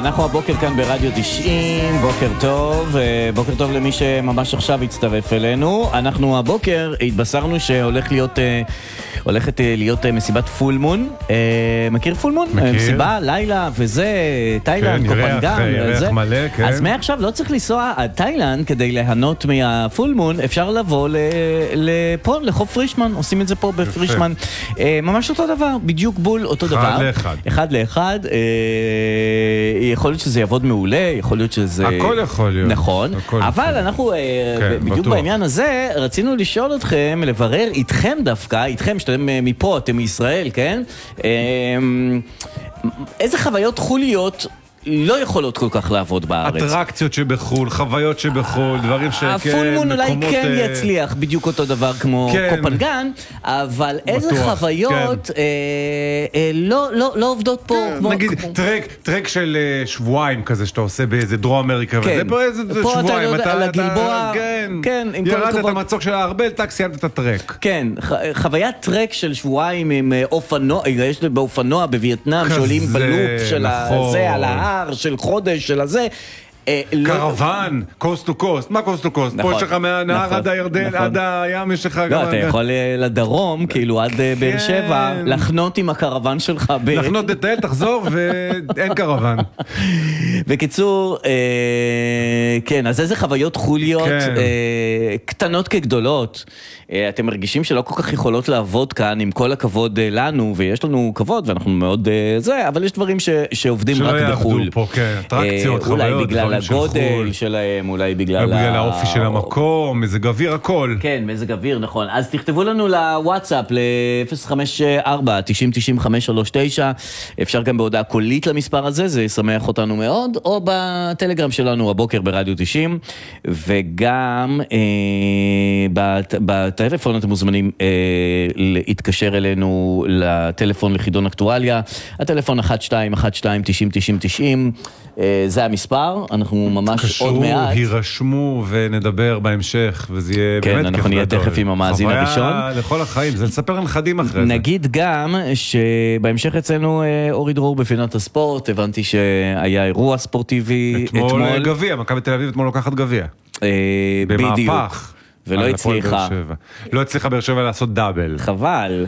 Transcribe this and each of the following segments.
אנחנו הבוקר כאן ברדיו 90, בוקר טוב למי שממש עכשיו הצטרף אלינו. אנחנו הבוקר התבשרנו הולכת להיות מסיבת פול מון. מכיר פול מון? מסיבה, לילה וזה, תאילנד, קופנגן וזה. אז מעכשיו לא צריך לנסוע עד תאילנד כדי ליהנות מהפול מון, אפשר לבוא לפה, לחוף פרישמן, עושים את זה פה בפרישמן. ממש אותו דבר, בדיוק בול אותו דבר. אחד לאחד. יכול להיות שזה יעבוד מעולה, יכול להיות שזה... הכל יכול להיות. נכון, אבל אנחנו בדיוק בעניין הזה רצינו לשאול אתכם, לברר איתכם דווקא, איתכם שאתם מפה, אתם מישראל, כן? איזה חוויות חוליות לא יכולות כל כך לעבוד בארץ. אטרקציות שבחול, חוויות שבחול, דברים שכן, הפולמון אולי כן יצליח בדיוק אותו דבר כמו קופנגן, אבל איזה חוויות לא עובדות פה. נגיד טרק של שבועיים כזה שאתה עושה באיזה דרום אמריקה, וזה פה איזה שבועיים, אתה על הגלבוע, ירדת את המצוק של הארבל, אתה סיימת את הטרק. כן, חוויית טרק של שבועיים עם אופנוע, יש באופנוע בווייטנאם שעולים בלופ של הזה על ההר, של חודש, של הזה. קרוון, קוסט טו קוסט. מה קוסט טו קוסט? פה יש לך מהנהר עד הירדן, עד הים יש לך... לא, אתה יכול לדרום, כאילו עד באר שבע, לחנות עם הקרוון שלך. לחנות דטל, תחזור ואין קרוון. בקיצור, כן, אז איזה חוויות חוליות קטנות כגדולות. אתם מרגישים שלא כל כך יכולות לעבוד כאן, עם כל הכבוד לנו, ויש לנו כבוד, ואנחנו מאוד זה, אבל יש דברים שעובדים רק בחול. שלא יעבדו פה, כן, אטרקציות, חוויות, אולי בגלל הגודל שלהם, אולי בגלל האופי של המקום, מזג אוויר, הכל. כן, מזג אוויר, נכון. אז תכתבו לנו לוואטסאפ, ל-054-90-9539, אפשר גם בהודעה קולית למספר הזה, זה ישמח אותנו מאוד, או בטלגרם שלנו הבוקר ברדיו 90, וגם בטלפון אתם מוזמנים להתקשר אלינו לטלפון לחידון אקטואליה, הטלפון 1212-90-90-90, זה המספר, אנחנו ממש עוד מעט. הירשמו ונדבר בהמשך, וזה יהיה באמת כיף. כן, אנחנו נהיה תכף עם המאזין הראשון. חוויה לכל החיים, זה לספר לנכדים אחרי זה. נגיד גם שבהמשך אצלנו אורי דרור בפינת הספורט, הבנתי שהיה אירוע ספורטיבי אתמול. גביע, מכבי תל אביב אתמול לוקחת גביע. במהפך. ולא הצליחה. לא הצליחה באר שבע לעשות דאבל. חבל.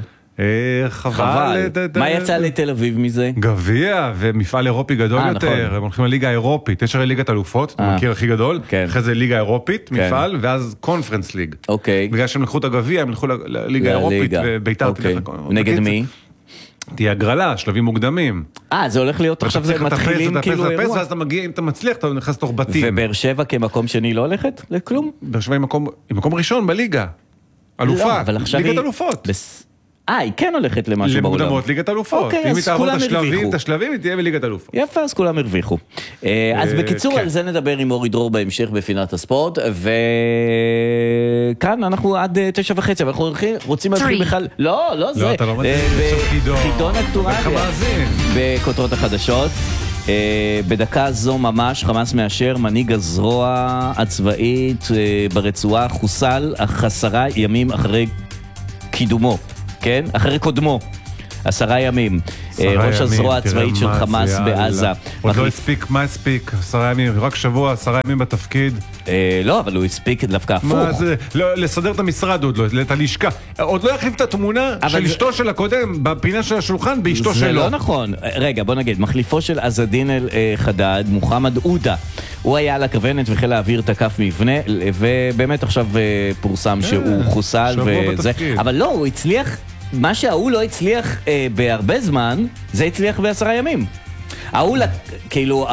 מה יצא לתל אביב מזה? גביע ומפעל אירופי גדול יותר, הם הולכים לליגה האירופית, יש הרי ליגת אלופות, אתה מכיר הכי גדול, אחרי זה ליגה האירופית, מפעל, ואז קונפרנס ליג. בגלל שהם לקחו את הגביע, הם לקחו לליגה האירופית, וביתר תלך. נגד מי? תהיה הגרלה, שלבים מוקדמים. זה הולך להיות, עכשיו זה מתחילים כאילו אירוע. ואז אתה מגיע, אם אתה מצליח, אתה נכנס תוך בתים. ובאר שבע כמקום שני לא הולכת לכלום? באר שבע היא מקום ראשון בליגה. אלופה, ליגת אלופות. היא כן הולכת למשהו בעולם. למוקדמות ליגת אלופות. אם היא תעבור את השלבים, היא תהיה בליגת אלופות. יפה, אז כולם הרוויחו. אז בקיצור, על זה נדבר עם אורי דרור בהמשך בפינת הספורט, וכאן אנחנו עד 9:30, אבל אנחנו רוצים להתחיל בכלל... לא זה. לא, אתה לא מתחיל חידון אקטואליה. בכותרות החדשות. בדקה זו ממש חמאס מאשר מנהיג הזרוע הצבאית ברצועה חוסל 10 ימים אחרי קידומו. כן? אחרי קודמו, 10 ימים. ראש הזרוע הצבאית של חמאס בעזה. עוד לא הספיק, מה הספיק? 10 ימים, רק שבוע, 10 ימים בתפקיד. לא, אבל הוא הספיק דווקא הפוך. לסדר את המשרד עוד לא, את הלשכה. עוד לא יחליף את התמונה של אשתו של הקודם, בפינה של השולחן, באשתו שלו. זה לא נכון. רגע, בוא נגיד, מחליפו של עזדין אל-חדד, מוחמד עודה, הוא היה על הכוונת וחיל להעביר תקף מבנה, ובאמת עכשיו פורסם שהוא חוסל וזה. אבל לא, הוא הצליח... מה שההוא לא הצליח בהרבה זמן, זה הצליח ב10 ימים. ההוא, כאילו,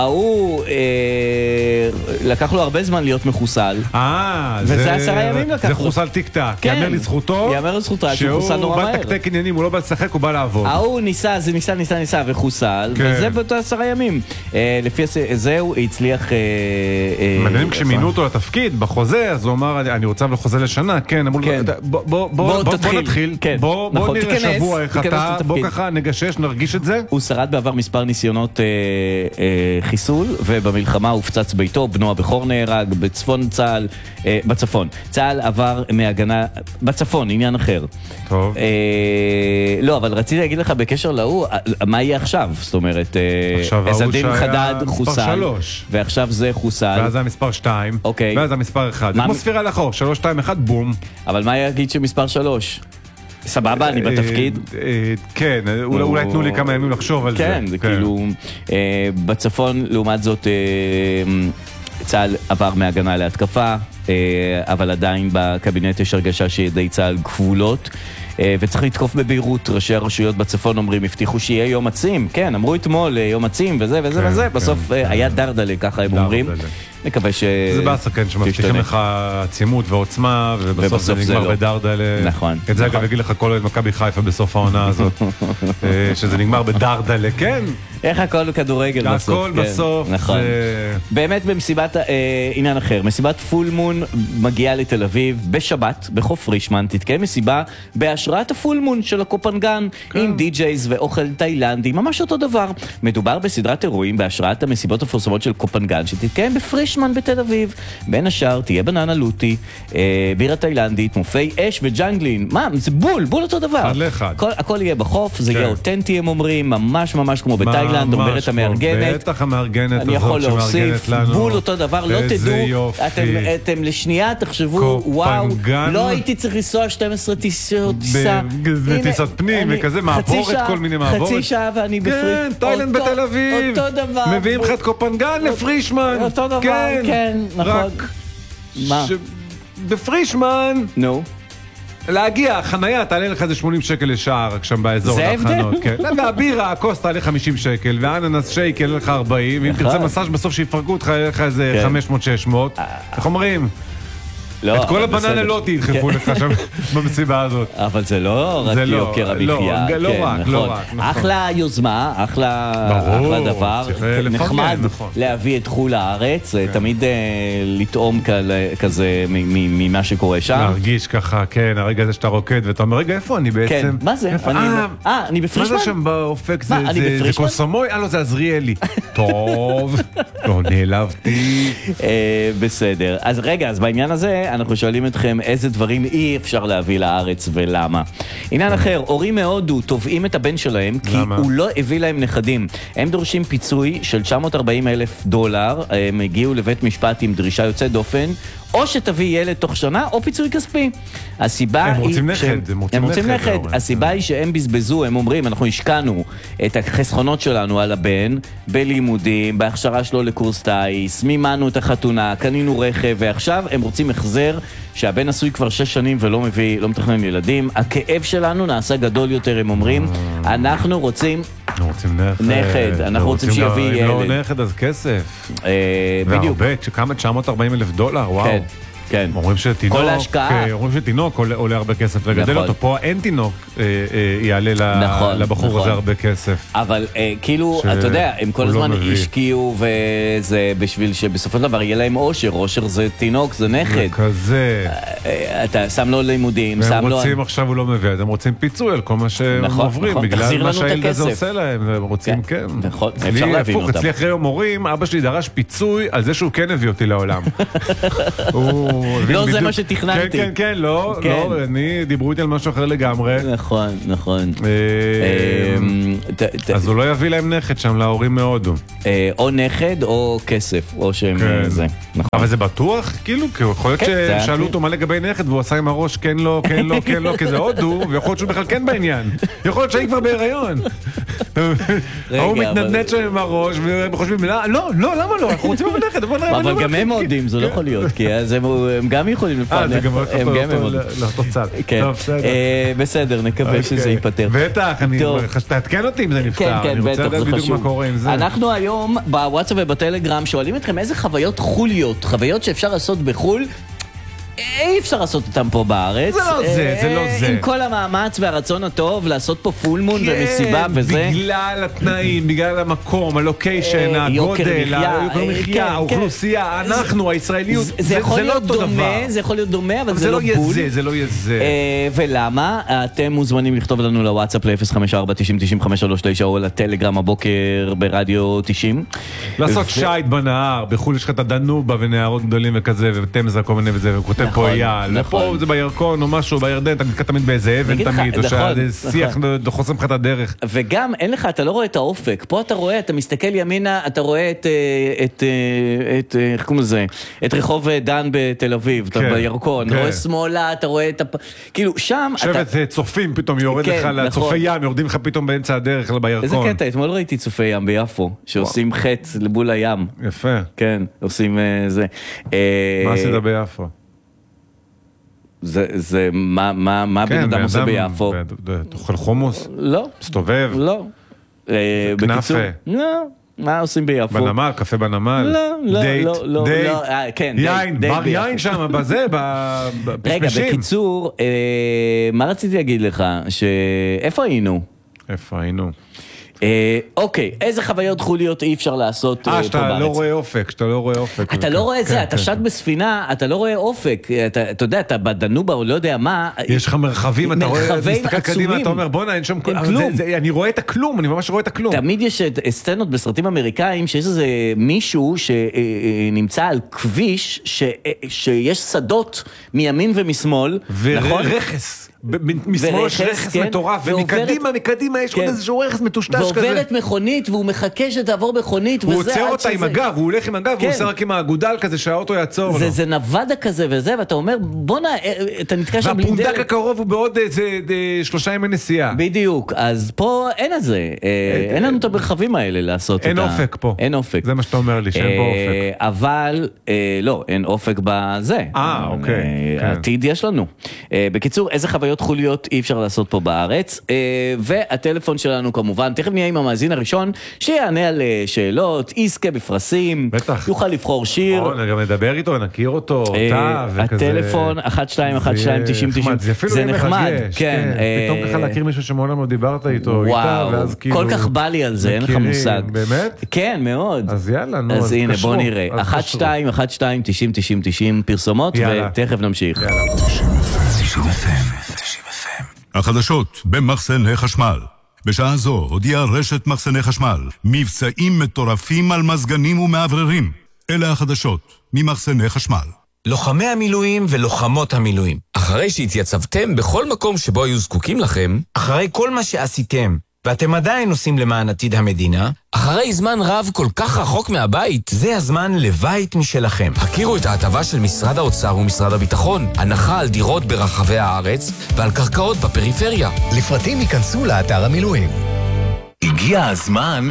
לקח לו הרבה זמן להיות מחוסל. וזה 10 ימים לקח לו. זה חוסל תקתק. יאמר לזכותו. יאמר לזכותה שהוא חוסל נורא מהר. שהוא בא תקתק עניינים, הוא לא בא לשחק, הוא בא לעבוד. ההוא ניסה וחוסל, וזה באותו 10 ימים. לפי זה הוא הצליח... מעניין כשמינו אותו לתפקיד, בחוזה, אז הוא אמר, אני רוצה לחוזה לשנה, כן, אמרו לו, בוא נתחיל, בוא נראה שבוע איך אתה, בוא ככה נגשש, נרגיש את זה. הוא שרד בעבר מספר ניסיונות ניסיונות חיסול, ובמלחמה הופצץ ביתו, בנו הבכור נהרג, בצפון צה"ל, בצפון. צה"ל עבר מהגנה, בצפון, עניין אחר. טוב. לא, אבל רציתי להגיד לך בקשר להוא, מה יהיה עכשיו? זאת אומרת, עז-א-דין חדד חוסל, ועכשיו זה חוסל. ואז זה המספר 2, ואז זה המספר 1. זה כמו ספירה לאחור, 3, 2, 1, בום. אבל מה יגיד שמספר 3? סבבה, אני בתפקיד? כן, אולי תנו לי כמה ימים לחשוב על זה. כן, זה כאילו... בצפון, לעומת זאת, צה"ל עבר מהגנה להתקפה, אבל עדיין בקבינט יש הרגשה שידי צה"ל גבולות, וצריך לתקוף בביירות. ראשי הרשויות בצפון אומרים, הבטיחו שיהיה יום עצים, כן, אמרו אתמול יום עצים וזה וזה וזה, בסוף היה דרדלה, ככה הם אומרים. נקווה ש... זה בעסה, כן, שמבטיחים לך עצימות ועוצמה, ובסוף זה נגמר בדרדלה. נכון. את זה אגב יגיד לך כל מכבי חיפה בסוף העונה הזאת, שזה נגמר בדרדלה, כן. איך הכל כדורגל בסוף. הכל בסוף. נכון. באמת במסיבת, עניין אחר, מסיבת פול מון מגיעה לתל אביב בשבת, בחוף רישמן, תתקיים מסיבה בהשראת הפול מון של הקופנגן, עם די-ג'ייז ואוכל תאילנדי, ממש אותו דבר. מדובר בסדרת אירועים בהשראת המסיבות המפורסמות של קופנגן, שתתקיים בפרישמן בתל אביב. בין השאר תהיה בננה לוטי, בירה תאילנדית, מופעי אש וג'אנגלין. מה? זה בול אותו דבר. אחד לאחד. הכל יהיה בחוף, זה יהיה אותנטי, הם אומרים, ממש כמו בתאילנד, אומרת המארגנת. בטח המארגנת אני יכול להוסיף, בול אותו דבר, לא תדעו, אתם לשנייה תחשבו, וואו, לא הייתי צריך לנסוע 12 טיסות, טיסת פנים וכזה, מעבורת, כל מיני מעבורת. חצי שעה ואני בפרישמן. כן, תאילנד בתל אביב. אותו דבר. מביאים לך את קופנגן לפרישמן. אותו דבר, כן, נכון. מה? בפרישמן. נו. להגיע, חנייה תעלה לך איזה 80 שקל לשער שם באזור להכנות. והבירה, הכוס תעלה 50 שקל, והאננס שייק יעלה לך 40, ואם תרצה מסאז' בסוף שיפרקו אותך, יעלה לך איזה 500-600. איך אומרים? את כל הבננה לא תדחפו לך שם במסיבה הזאת. אבל זה לא רק יוקר המחיה. לא רק. אחלה יוזמה, אחלה דבר. נחמד להביא את חול הארץ, תמיד לטעום כזה ממה שקורה שם. להרגיש ככה, כן, הרגע הזה שאתה רוקד, ואתה אומר, רגע, איפה אני בעצם? כן, מה זה? אני בפרישמן? מה זה שם באופק? זה קוסמוי? לא, זה עזריאלי. טוב, לא נעלבתי. בסדר. אז רגע, אז בעניין הזה, אנחנו שואלים אתכם איזה דברים אי אפשר להביא לארץ ולמה. עניין אחר, הורים מהודו תובעים את הבן שלהם כי הוא לא הביא להם נכדים. הם דורשים פיצוי של $940,000. הם הגיעו לבית משפט עם דרישה יוצאת דופן, או שתביא ילד תוך שנה, או פיצוי כספי. הסיבה הם רוצים נכד. הם רוצים נכד. הסיבה היא שהם בזבזו, הם אומרים, אנחנו השקענו את החסכונות שלנו על הבן, בלימודים, בהכשרה שלו לקורס טייס, מימנו את החתונה, קנינו רכב, ועכשיו הם רוצים החזר שהבן עשוי כבר 6 שנים ולא מביא, לא מתכנן ילדים. הכאב שלנו נעשה גדול יותר, הם אומרים, אנחנו רוצים נכד, אנחנו רוצים שיביא ילד. אם לא נכד אז כסף. בדיוק. והרבה, כמה $940,000, וואו. כן. אומרים שתינוק, כל ההשקעה. אומרים שתינוק עולה הרבה כסף לגדל אותו, פה אין תינוק יעלה לבחור הזה הרבה כסף. אבל כאילו, אתה יודע, הם כל הזמן השקיעו וזה בשביל שבסופו של דבר יהיה להם אושר זה תינוק, זה נכד. כזה. אתה שם לו לימודים, שם לו... והם רוצים עכשיו הוא לא מביא, הם רוצים פיצוי על כל מה שהם עוברים, בגלל מה שהילד הזה עושה להם, הם רוצים כן. נכון, אפשר להבין אותם. אצלי אחרי יום הורים, אבא שלי דרש פיצוי על זה שהוא כן הביא אותי לעולם. לא, זה מה שתכננתי. כן, לא, אני דיברו איתי על משהו אחר לגמרי. נכון. אז הוא לא יביא להם נכד שם להורים מהודו. או נכד או כסף, או שהם זה. אבל זה בטוח? כאילו, כי יכול להיות ששאלו אותו מה לגבי נכד, והוא עשה עם הראש כן, לא, כי זה הודו, ויכול להיות שהוא בכלל כן בעניין. יכול להיות שהיא כבר בהיריון. הוא מתנדנד שם עם הראש, והם חושבים, לא, למה לא? אנחנו רוצים אבל נכד. אבל גם הם הודים, זה לא יכול להיות, כי הם גם יכולים לפענח. זה גם יכול לאותו צד. בסדר, נקווה שזה ייפטר. בטח, תעדכן אותי אם זה נפטר. כן, בטח, זה בדיוק מה קורה עם זה. אנחנו היום בוואטסאפ ובטלגרם שואלים אתכם איזה חוויות חוליות, חוויות שאפשר לעשות בחול, אי אפשר לעשות אותם פה בארץ. זה לא זה, זה לא זה. עם כל המאמץ והרצון הטוב לעשות פה פול מון ומסיבה וזה. בגלל התנאים, בגלל המקום, הלוקיישן, הגודל, יוקר מחיה, האוכלוסייה, אנחנו, הישראליות, זה לא אותו דבר. זה יכול להיות דומה, אבל זה לא בול. זה לא יהיה זה. ולמה? אתם מוזמנים לכתוב לנו לוואטסאפ ל-054-90-90-539 או לטלגרם הבוקר ברדיו 90. לעשות שייט בנהר, בחול יש לך את הדנובה ונהרות גדולים וכזה, ותמזה כל מיני וזה, וכותב פה אייל, פה זה בירקון או משהו, בירדן, אתה נתקע תמיד באיזה אבן תמיד, או שזה שיח חוסם לך את הדרך. וגם אין לך, אתה לא רואה את האופק, פה אתה רואה, אתה מסתכל ימינה, אתה רואה איך קוראים לזה, את רחוב דן בתל אביב, אתה בירקון, אתה רואה שמאלה, אתה רואה את כאילו שם... שבט צופים פתאום יורד לך לצופי ים, יורדים לך פתאום באמצע הדרך בירקון. איזה קטע, אתמול ראיתי צופי ים ביפו, שעושים חץ לבול הים. יפה. כן, עושים זה. מה עשית ביפו? זה מה בן אדם עושה ביפו? תאכל חומוס? לא. מסתובב? לא. כנפה? לא. מה עושים ביפו? בנמל, קפה בנמל? לא, דייט? כן, יין, בר יין שם, בזה, רגע, בקיצור, מה רציתי להגיד לך? איפה היינו? איפה היינו? אוקיי, איזה חוויות חוליות אי אפשר לעשות פה בארץ? שאתה לא רואה אופק, אתה לא רואה את זה, אתה שט בספינה, אתה לא רואה אופק, אתה יודע, אתה בדנובה או לא יודע מה. יש לך מרחבים, אתה רואה, מסתכל קדימה, אתה אומר, בוא אין שם כלום. אני רואה את הכלום, אני ממש רואה את הכלום. תמיד יש סצנות בסרטים אמריקאים, שיש איזה מישהו שנמצא על כביש, שיש שדות מימין ומשמאל, ורכס. משמאל יש רכס מטורף, ומקדימה יש עוד איזשהו רכס מטושטש כזה. ועוברת מכונית, והוא מחכה שתעבור מכונית, הוא עוצר אותה עם הגב, הוא הולך עם הגב, והוא עושה רק עם הגודל כזה שהאוטו יעצור לו. זה נוודא כזה וזה, ואתה אומר, בוא'נה, אתה נתקע שם בלי דרך. והפונדק הקרוב הוא בעוד 3 ימי נסיעה. בדיוק, אז פה אין את זה, אין לנו את המרחבים האלה לעשות את אין אופק פה. אין אופק. זה מה שאתה אומר לי, שאין פה אופק. אבל, לא, אין אופק בזה. אוקיי. עתיד יש לנו. בקיצור, איזה חוויות חוליות אי אפשר לעשות פה בארץ, והטלפון שלנו כמובן, תכף נהיה עם המאזין הראשון, שיענה על שאלות, יזכה בפרסים, בטח. יוכל לבחור שיר. גם נדבר איתו, נכיר אותו, אותה, וכזה. הטלפון, 1-2-1-2-90-90, זה אפילו זה נחמד. כן. פתאום ככה להכיר מישהו שמעולם לא דיברת איתו, איתה, ואז כאילו... כל כך בא לי על זה, אין לך מושג. באמת? כן, מאוד. אז יאללה, נו, אז הנה, בוא נראה. 1-2-1-2-90-90 פרסומות, ותכף נמשיך. החדשות במחסני חשמל. בשעה זו הודיעה רשת מחסני חשמל מבצעים מטורפים על מזגנים ומעבררים. אלה החדשות ממחסני חשמל. לוחמי המילואים ולוחמות המילואים, אחרי שהתייצבתם בכל מקום שבו היו זקוקים לכם, אחרי כל מה שעשיתם ואתם עדיין עושים למען עתיד המדינה, אחרי זמן רב כל כך רחוק מהבית, זה הזמן לבית משלכם. הכירו את ההטבה של משרד האוצר ומשרד הביטחון, הנחה על דירות ברחבי הארץ ועל קרקעות בפריפריה. לפרטים ייכנסו לאתר המילואים. הגיע הזמן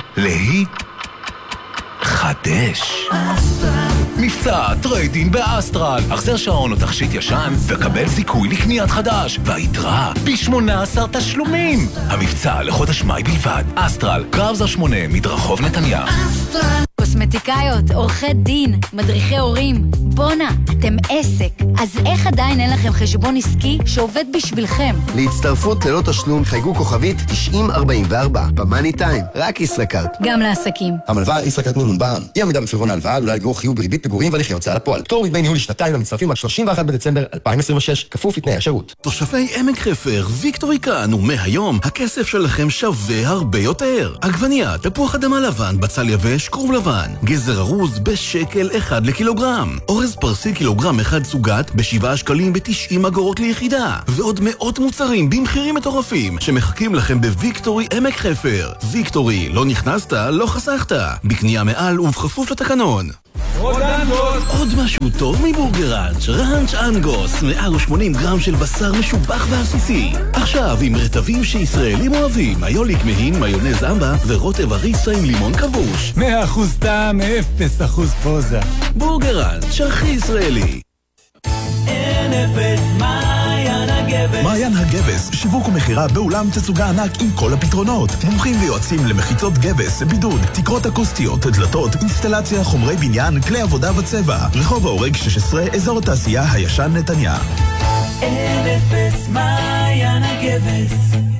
חדש. מבצע טריידין באסטרל. החזר שעון או תכשיט ישן וקבל זיכוי לקניית חדש, והיתרה ב-18 תשלומים. המבצע לחודש מאי בלבד. אסטרל, קרבזר 8, מדרחוב נתניה. קוסמטיקאיות, עורכי דין, מדריכי הורים. בונה, אתם עסק. אז איך עדיין אין לכם חשבון עסקי שעובד בשבילכם? להצטרפות ללא תשלום חייגו כוכבית 9044 במאני טיים, רק ישראכרט. גם לעסקים. המלווה ישראכרט נון בע"מ. אי עמידה בפירעון ההלוואה עלולה לגרור חיוב בריבית פיגורים והליכי הוצאה לפועל. פטור מדמי ניהול לשנתיים למצטרפים עד 31 בדצמבר 2026, כפוף לתנאי השירות. תושבי עמק חפר, ויקטורי כאן, ומהיום הכסף שלכם שווה הרבה יותר. עגבנייה, תפוח אדמה לבן, בצל יבש, כרוב לבן, גזר ארוז בשקל 1 לקילוגרם, אורז פרסי קילוגרם 1 סוגת ב7 שקלים ב90 אגורות ליחידה, ועוד מאות מוצרים במחירים מטורפים שמחכים לכם בוויקטורי עמק חפר. ויקטורי, לא נכנסת, לא חסכת. בקנייה מעל ובכפוף לתקנון. עוד משהו טוב מבורגראנץ', ראנץ' אנגוס, 180 גרם של בשר משובח ועסיסי. עכשיו עם רטבים שישראלים אוהבים, איוליק מהין, מיונז אמבה ורוטב אריסה עם לימון כבוש. 100% טעם, 0% פוזה. בורגראנץ', הכי ישראלי. אין אפס מעיין הגבר מעיין הגבס, שיווק ומחירה באולם תצוגה ענק עם כל הפתרונות. מומחים ויועצים למחיצות גבס, בידוד, תקרות אקוסטיות, דלתות, אינסטלציה, חומרי בניין, כלי עבודה וצבע. רחוב האורג 16, אזור התעשייה הישן נתניה. אפס מעיין הגבס.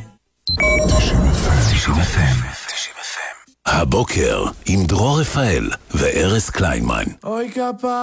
90 FM. הבוקר עם דרור רפאל וארז קליינמן. אוי כפרה